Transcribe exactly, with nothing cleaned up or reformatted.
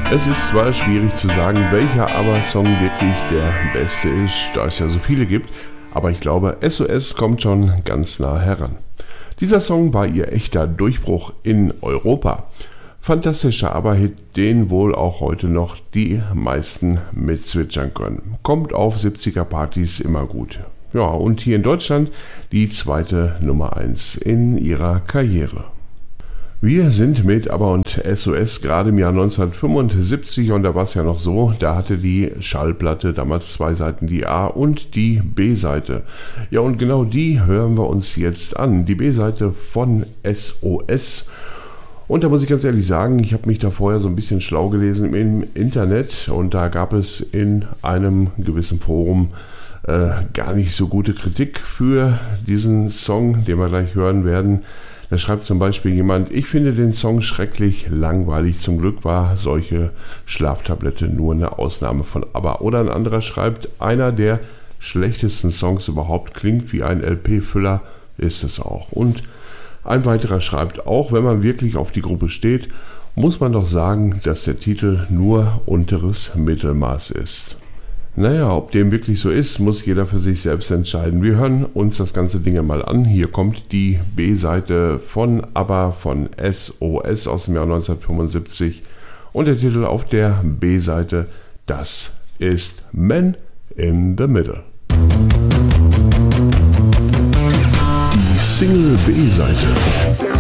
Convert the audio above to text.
Es ist zwar schwierig zu sagen, welcher ABBA-Song wirklich der beste ist, da es ja so viele gibt, aber ich glaube, S O S kommt schon ganz nah heran. Dieser Song war ihr echter Durchbruch in Europa. Fantastischer ABBA-Hit, den wohl auch heute noch die meisten mitzwitschern können. Kommt auf siebziger-Partys immer gut. Ja, und hier in Deutschland die zweite Nummer eins in ihrer Karriere. Wir sind mit ABBA und S O S gerade im Jahr neunzehnhundertfünfundsiebzig und da war es ja noch so, da hatte die Schallplatte damals zwei Seiten, die A- und die B-Seite. Ja, und genau die hören wir uns jetzt an, die B-Seite von S O S. Und da muss ich ganz ehrlich sagen, ich habe mich da vorher so ein bisschen schlau gelesen im Internet und da gab es in einem gewissen Forum äh, gar nicht so gute Kritik für diesen Song, den wir gleich hören werden. Da schreibt zum Beispiel jemand: Ich finde den Song schrecklich langweilig. Zum Glück war solche Schlaftablette nur eine Ausnahme von ABBA. Oder ein anderer schreibt: Einer der schlechtesten Songs überhaupt, klingt wie ein L P-Füller, ist es auch. Und ein weiterer schreibt: Auch wenn man wirklich auf die Gruppe steht, muss man doch sagen, dass der Titel nur unteres Mittelmaß ist. Naja, ob dem wirklich so ist, muss jeder für sich selbst entscheiden. Wir hören uns das ganze Ding mal an. Hier kommt die B-Seite von ABBA von S O S aus dem Jahr neunzehnhundertfünfundsiebzig und der Titel auf der B-Seite, das ist Man in the Middle. Die Single B-Seite.